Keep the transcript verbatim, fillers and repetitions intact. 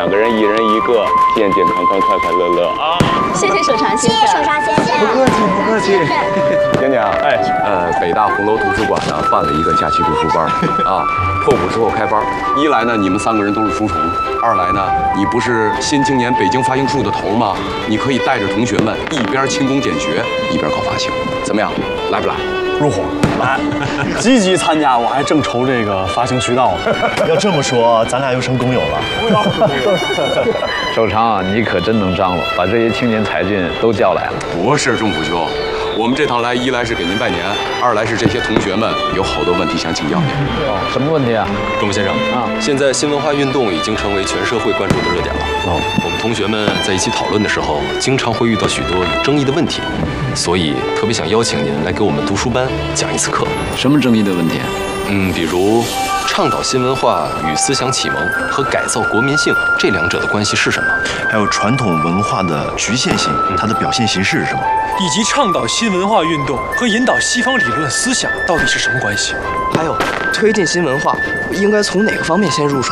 两个人一人一个，健健康康，快快乐乐啊！ 谢谢手长先生， 谢谢手长先生。 不客气，不客气。 讲讲，哎， 呃，北大红楼图书馆呢办了一个假期读书班啊，破五之后开班。一来呢，你们三个人都是书虫；二来呢，你不是新青年北京发行处的头吗？你可以带着同学们一边勤工俭学，一边搞发行，怎么样？来不来？ 入伙来，积极参加，我还正愁这个发行渠道呢。 要这么说，咱俩又成工友了。 手长啊，你可真能张罗，把这些青年才俊都叫来了。 不是钟辅兄，我们这趟来，一来是给您拜年，二来是这些同学们有好多问题想请教您。 哦，什么问题啊？ 钟先生啊，现在新文化运动已经成为全社会关注的热点了。哦，我们同学们在一起讨论的时候，经常会遇到许多有争议的问题，所以特别想邀请您来给我们读书班讲一次课。 什么争议的问题？ 嗯，比如倡导新文化与思想启蒙和改造国民性这两者的关系是什么？ 还有传统文化的局限性，它的表现形式是什么？ 以及倡导新文化运动和引导西方理论思想到底是什么关系？ 还有，推进新文化应该从哪个方面先入手？